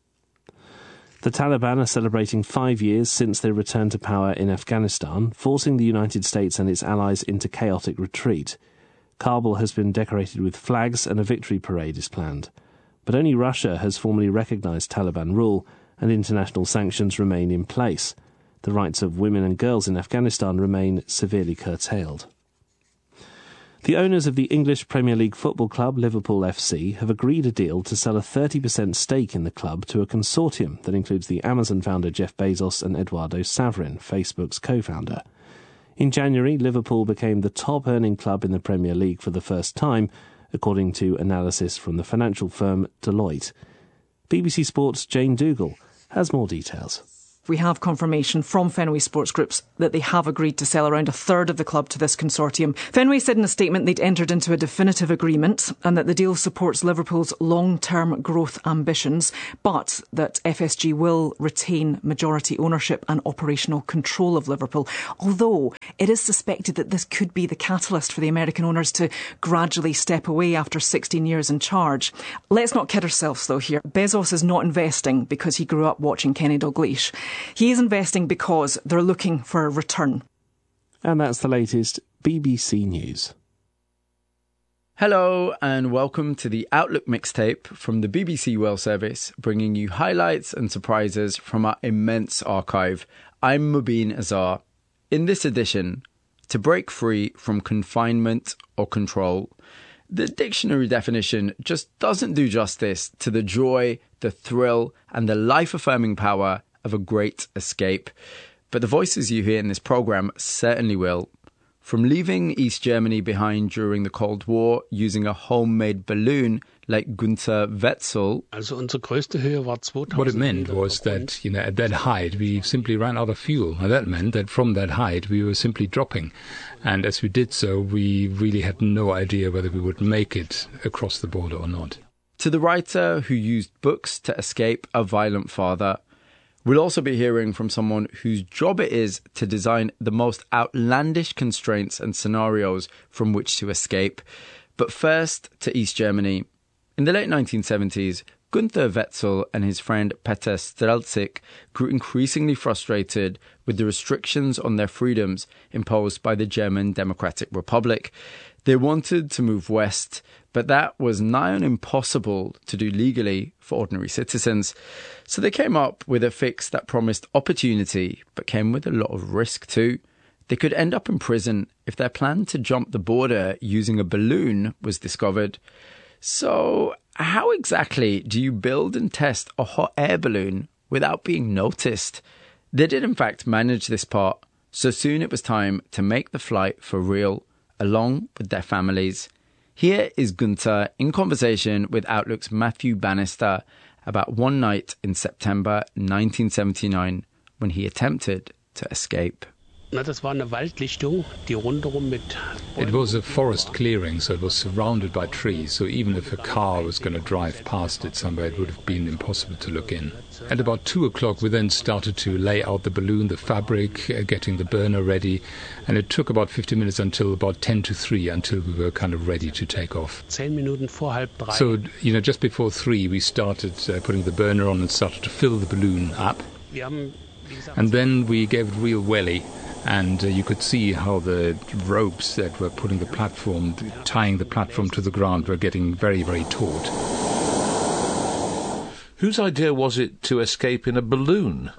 The Taliban are celebrating 5 years since they returned to power in Afghanistan, forcing the United States and its allies into chaotic retreat. Kabul has been decorated with flags and a victory parade is planned. But only Russia has formally recognized Taliban rule, and international sanctions remain in place. The rights of women and girls in Afghanistan remain severely curtailed. The owners of the English Premier League football club Liverpool FC have agreed a deal to sell a 30% stake in the club to a consortium that includes the Amazon founder Jeff Bezos and Eduardo Saverin, Facebook's co-founder. In January, Liverpool became the top-earning club in the Premier League for the first time, according to analysis from the financial firm Deloitte. BBC Sport's Jane Dougal has more details. We have confirmation from Fenway Sports Groups that they have agreed to sell around a third of the club to this consortium. Fenway said in a statement they'd entered into a definitive agreement and that the deal supports Liverpool's long-term growth ambitions, but that FSG will retain majority ownership and operational control of Liverpool. Although it is suspected that this could be the catalyst for the American owners to gradually step away after 16 years in charge. Let's not kid ourselves though here. Bezos is not investing because he grew up watching Kenny Dalglish. He is investing because they're looking for a return. And that's the latest BBC News. Hello and welcome to the Outlook mixtape from the BBC World Service, bringing you highlights and surprises from our immense archive. I'm Mubin Azar. In this edition, to break free from confinement or control, the dictionary definition just doesn't do justice to the joy, the thrill and the life-affirming power of a great escape. But the voices you hear in this programme certainly will. From leaving East Germany behind during the Cold War using a homemade balloon like Günther Wetzel. What it meant was that, at that height we simply ran out of fuel. And that meant that from that height we were simply dropping. And as we did so, we really had no idea whether we would make it across the border or not. To the writer who used books to escape a violent father. We'll also be hearing from someone whose job it is to design the most outlandish constraints and scenarios from which to escape. But first to East Germany. In the late 1970s, Günther Wetzel and his friend Peter Strelzik grew increasingly frustrated with the restrictions on their freedoms imposed by the German Democratic Republic. They wanted to move west, but that was nigh on impossible to do legally for ordinary citizens. So they came up with a fix that promised opportunity, but came with a lot of risk too. They could end up in prison if their plan to jump the border using a balloon was discovered. So how exactly do you build and test a hot air balloon without being noticed? They did in fact manage this part, so soon it was time to make the flight for real, along with their families. Here is Günther in conversation with Outlook's Matthew Bannister about one night in September 1979 when he attempted to escape. It was a forest clearing, so it was surrounded by trees, so even if a car was going to drive past it somewhere, it would have been impossible to look in. At about 2 o'clock we then started to lay out the balloon, the fabric, getting the burner ready, and it took about 50 minutes until about 10 to 3 until we were kind of ready to take off. So, just before 3 we started putting the burner on and started to fill the balloon up. And then we gave it real welly. And you could see how the ropes that were putting the platform, tying the platform to the ground, were getting very, very taut. Whose idea was it to escape in a balloon?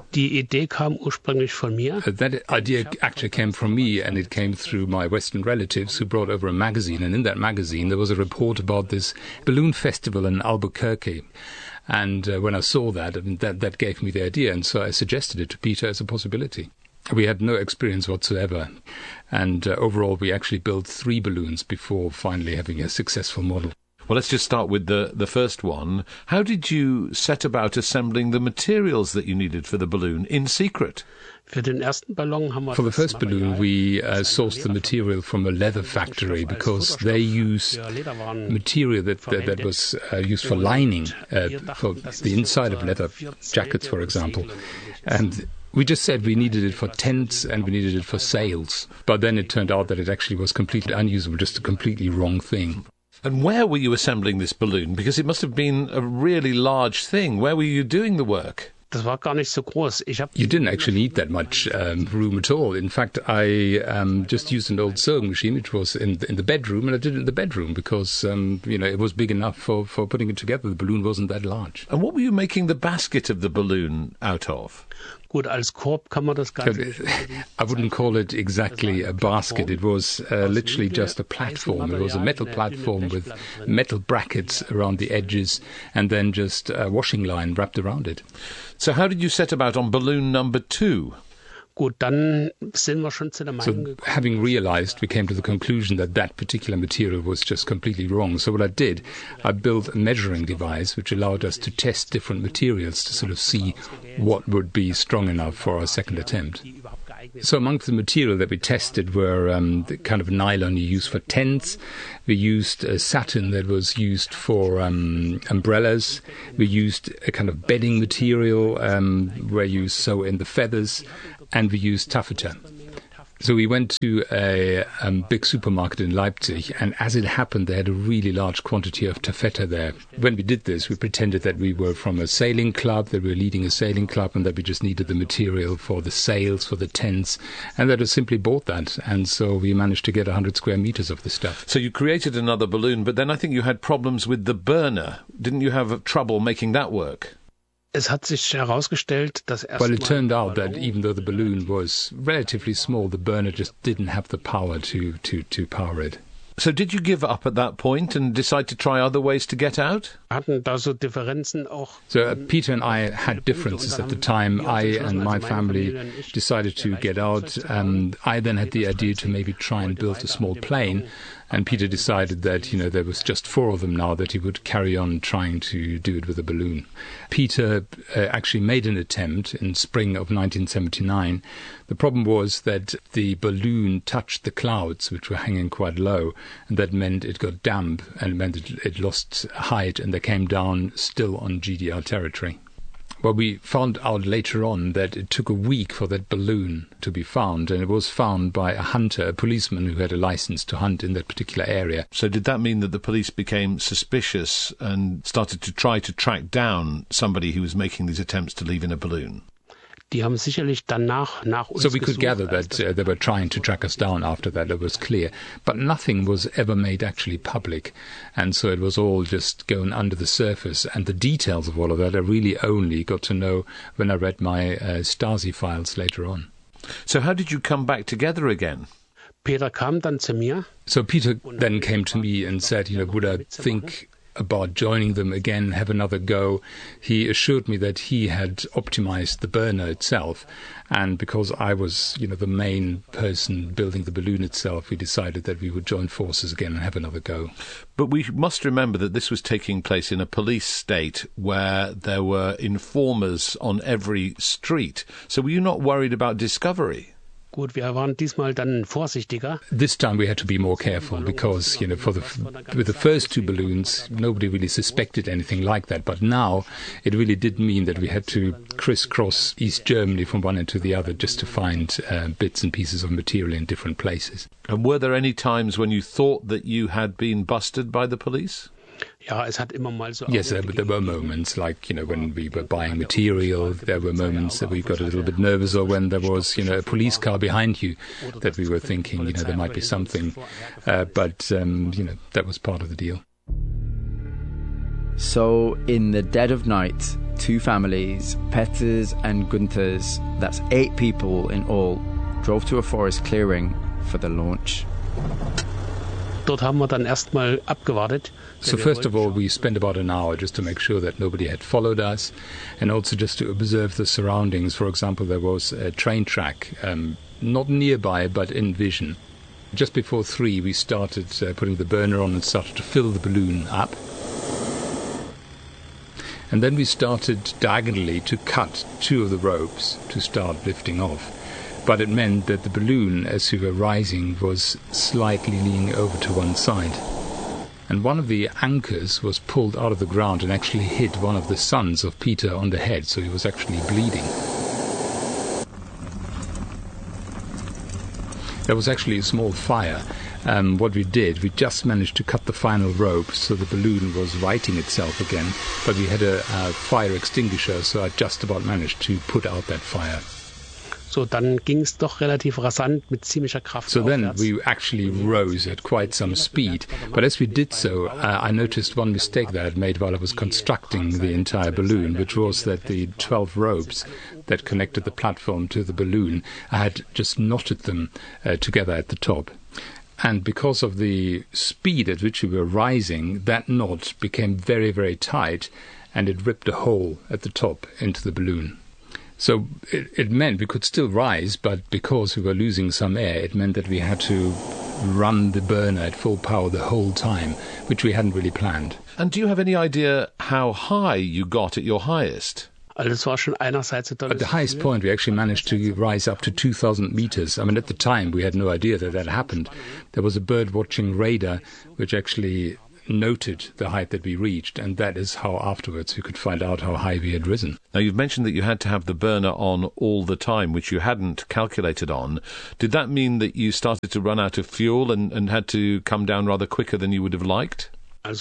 That idea actually came from me, and it came through my Western relatives who brought over a magazine. And in that magazine there was a report about this balloon festival in Albuquerque. And when I saw that, that gave me the idea, and so I suggested it to Peter as a possibility. We had no experience whatsoever, and overall we actually built 3 balloons before finally having a successful model. Well, let's just start with the first one. How did you set about assembling the materials that you needed for the balloon in secret? For the first balloon, we sourced the material from a leather factory because they use material that was used for lining, for the inside of leather jackets, for example. And we just said we needed it for tents and we needed it for sails. But then it turned out that it actually was completely unusable, just a completely wrong thing. And where were you assembling this balloon? Because it must have been a really large thing. Where were you doing the work? das war gar nicht so groß. You didn't actually need that much room at all. In fact, I just used an old sewing machine, which was in the bedroom, and I did it in the bedroom because it was big enough for putting it together. The balloon wasn't that large. And what were you making the basket of the balloon out of? Gut, als Korb kann man das Ganze. I wouldn't call it exactly a basket. It was literally just a platform. It was a metal platform with metal brackets around the edges and then just a washing line wrapped around it. So how did you set about on balloon number 2? Gut, dann sind wir schon zu der Meinung gekommen. So having realized, we came to the conclusion that that particular material was just completely wrong. So what I did, I built a measuring device which allowed us to test different materials to sort of see what would be strong enough for our second attempt. So amongst the material that we tested were the kind of nylon you use for tents. We used satin that was used for umbrellas. We used a kind of bedding material where you sew in the feathers. And we used taffeta. So we went to a big supermarket in Leipzig, and as it happened, they had a really large quantity of taffeta there. When we did this, we pretended that we were from a sailing club, that we were leading a sailing club, and that we just needed the material for the sails, for the tents, and that we simply bought that. And so we managed to get 100 square meters of the stuff. So you created another balloon, but then I think you had problems with the burner. Didn't you have trouble making that work? Well, it turned out that even though the balloon was relatively small, the burner just didn't have the power to power it. So did you give up at that point and decide to try other ways to get out? So Peter and I had differences at the time. I and my family decided to get out. I then had the idea to maybe try and build a small plane. And Peter decided that, there was just 4 of them now, that he would carry on trying to do it with a balloon. Peter actually made an attempt in spring of 1979. The problem was that the balloon touched the clouds, which were hanging quite low, and that meant it got damp and meant it lost height, and they came down still on GDR territory. Well, we found out later on that it took a week for that balloon to be found, and it was found by a hunter, a policeman who had a license to hunt in that particular area. So did that mean that the police became suspicious and started to try to track down somebody who was making these attempts to leave in a balloon? Die haben sicherlich dann nach uns So we could gather that they were trying to track us down after that, it was clear. But nothing was ever made actually public. And so it was all just going under the surface. And the details of all of that I really only got to know when I read my Stasi files later on. So how did you come back together again? Peter kam dann zu mir. So Peter then came to me and said, would I think about joining them again, have another go. He assured me that he had optimized the burner itself, and because I was, the main person building the balloon itself, we decided that we would join forces again and have another go. But we must remember that this was taking place in a police state where there were informers on every street. So were you not worried about discovery? Gut, wir waren diesmal dann vorsichtiger. This time we had to be more careful because, with the first 2 balloons, nobody really suspected anything like that. But now it really did mean that we had to crisscross East Germany from one end to the other just to find bits and pieces of material in different places. And were there any times when you thought that you had been busted by the police? Yes, there were moments like, when we were buying material, there were moments that we got a little bit nervous, or when there was, a police car behind you that we were thinking, there might be something. But that was part of the deal. So, in the dead of night, 2 families, Peters and Günthers, that's 8 people in all, drove to a forest clearing for the launch. Dort haben wir dann erstmal abgewartet. So first of all, we spent about an hour just to make sure that nobody had followed us, and also just to observe the surroundings. For example, there was a train track, not nearby, but in vision. Just before 3, we started putting the burner on and started to fill the balloon up. And then we started diagonally to cut 2 of the ropes to start lifting off. But it meant that the balloon, as we were rising, was slightly leaning over to one side. And one of the anchors was pulled out of the ground and actually hit one of the sons of Peter on the head, so he was actually bleeding. There was actually a small fire, What we did, we just managed to cut the final rope so the balloon was righting itself again, but we had a fire extinguisher, so I just about managed to put out that fire. So dann ging's doch relativ rasant mit ziemlicher Kraft. So then we actually rose at quite some speed, but as we did so, I noticed one mistake that I had made while I was constructing the entire balloon, which was that the 12 ropes that connected the platform to the balloon, I had just knotted them together at the top. And because of the speed at which we were rising, that knot became very, very tight, and it ripped a hole at the top into the balloon. So it meant we could still rise, but because we were losing some air, it meant that we had to run the burner at full power the whole time, which we hadn't really planned. And do you have any idea how high you got at your highest? At the highest point, we actually managed to rise up to 2,000 meters. I mean, at the time, we had no idea that that happened. There was a bird-watching radar which actually noted the height that we reached, and that is how afterwards we could find out how high we had risen. Now, you've mentioned that you had to have the burner on all the time, which you hadn't calculated on. Did that mean that you started to run out of fuel and had to come down rather quicker than you would have liked?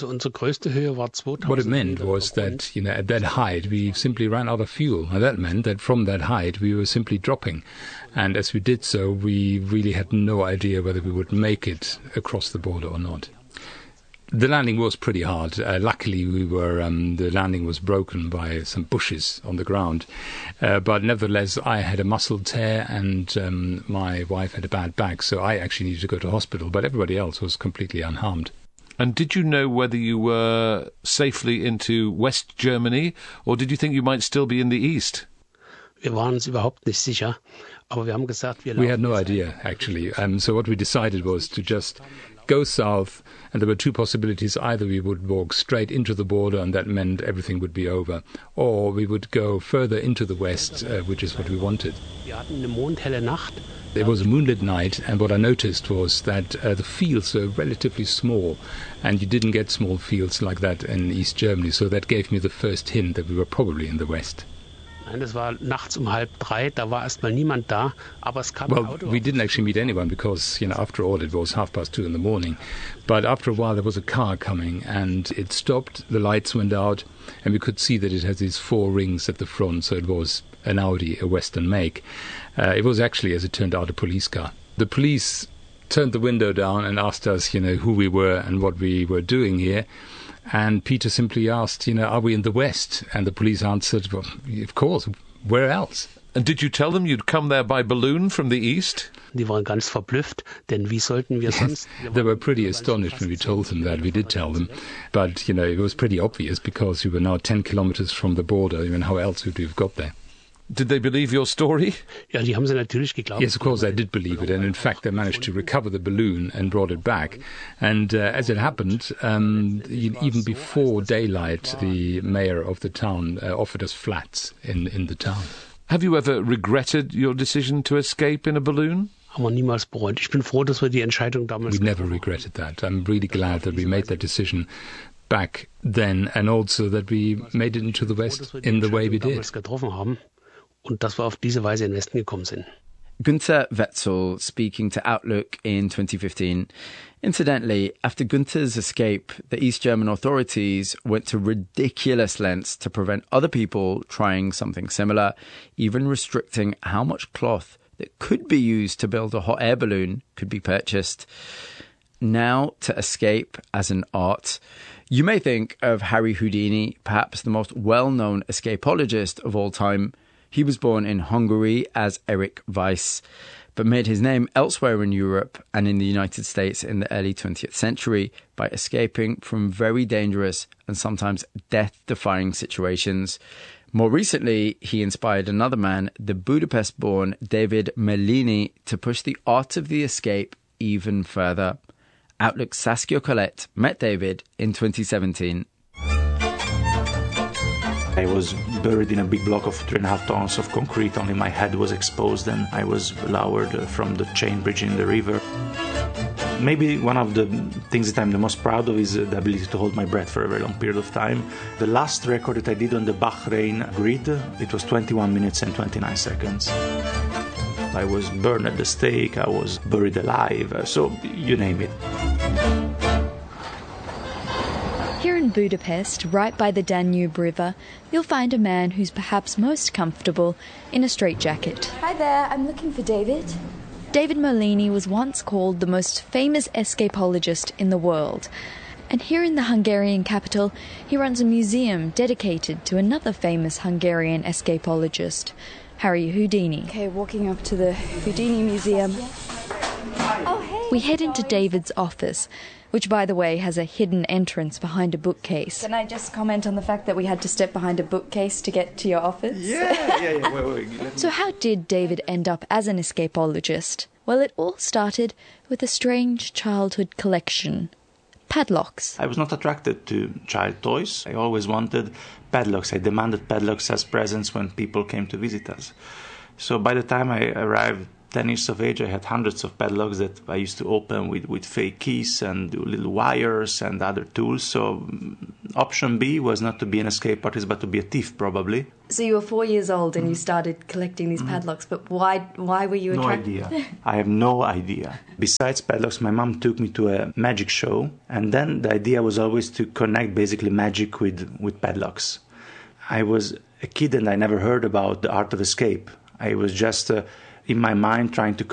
What it meant was that, at that height, we simply ran out of fuel. And that meant that from that height, we were simply dropping. And as we did so, we really had no idea whether we would make it across the border or not. The landing was pretty hard. Luckily, the landing was broken by some bushes on the ground. But nevertheless, I had a muscle tear and my wife had a bad back, so I actually needed to go to hospital, but everybody else was completely unharmed. And did you know whether you were safely into West Germany, or did you think you might still be in the East? Wir waren uns überhaupt nicht sicher, aber wir haben gesagt, we had no idea, actually. So what we decided was to just go south, and there were two possibilities. Either we would walk straight into the border, and that meant everything would be over, or we would go further into the west, which is what we wanted. Wir hatten eine mondhelle Nacht. It was a moonlit night, and what I noticed was that the fields were relatively small, and you didn't get small fields like that in East Germany, so that gave me the first hint that we were probably in the west. Nein, das war nachts 2:30, da war erstmal niemand da, aber es kam ein Auto. We didn't actually meet anyone because, after all, it was 2:30 in the morning. But after a while, there was a car coming, and it stopped, the lights went out, and we could see that it has these 4 rings at the front, so it was an Audi, a Western make. It was actually, as it turned out, a police car. The police turned the window down and asked us, who we were and what we were doing here. And Peter simply asked, are we in the West? And the police answered, well, of course, where else? And did you tell them you'd come there by balloon from the East? Die waren ganz verblüfft, denn wie sollten wir sonst... They were pretty astonished when we told them that. We did tell them. But, it was pretty obvious because we were now 10 kilometers from the border. How else would we have got there? Did they believe your story? Ja, die haben sie natürlich geglaubt. Yes, of course they did believe it, and in fact they managed to recover the balloon and brought it back. And as it happened, even before daylight, the mayor of the town offered us flats in the town. Have you ever regretted your decision to escape in a balloon? Haben wir niemals bereut. Ich bin froh, dass wir die Entscheidung damals... We never regretted that. I'm really glad that we made that decision back then, and also that we made it into the West in the way we did. Und dass wir auf diese Weise in den Westen gekommen sind. Günther Wetzel speaking to Outlook in 2015. Incidentally, after Günther's escape, the East German authorities went to ridiculous lengths to prevent other people trying something similar, even restricting how much cloth that could be used to build a hot air balloon could be purchased. Now to escape as an art. You may think of Harry Houdini, perhaps the most well-known escapologist of all time. He was born in Hungary as Erich Weiss, but made his name elsewhere in Europe and in the United States in the early 20th century by escaping from very dangerous and sometimes death-defying situations. More recently, he inspired another man, the Budapest-born David Merlini, to push the art of the escape even further. Outlook's Saskia Colette met David in 2017. I was buried in a big block of 3.5 tons of concrete. Only my head was exposed, and I was lowered from the chain bridge in the river. Maybe one of the things that I'm the most proud of is the ability to hold my breath for a very long period of time. The last record that I did on the Bahrain grid, it was 21 minutes and 29 seconds. I was burned at the stake, I was buried alive, so you name it. Here in Budapest, right by the Danube River, you'll find a man who's perhaps most comfortable in a straitjacket. Hi there, I'm looking for David. David Molini was once called the most famous escapologist in the world. And here in the Hungarian capital, he runs a museum dedicated to another famous Hungarian escapologist, Harry Houdini. Okay, walking up to the Houdini Museum. Oh, hey. We head into David's office, which, by the way, has a hidden entrance behind a bookcase. Can I just comment on the fact that we had to step behind a bookcase to get to your office? Yeah. Wait. So how did David end up as an escapologist? Well, it all started with a strange childhood collection. Padlocks. I was not attracted to child toys. I always wanted padlocks. I demanded padlocks as presents when people came to visit us. So by the time I arrived 10 years of age, I had hundreds of padlocks that I used to open with fake keys and little wires and other tools. So option B was not to be an escape artist, but to be a thief, probably. So you were 4 years old and you started collecting these padlocks, but why were you attracted? No idea. I have no idea. Besides padlocks, my mom took me to a magic show, and then the idea was always to connect basically magic with padlocks. I was a kid and I never heard about the art of escape. I was just in my mind trying to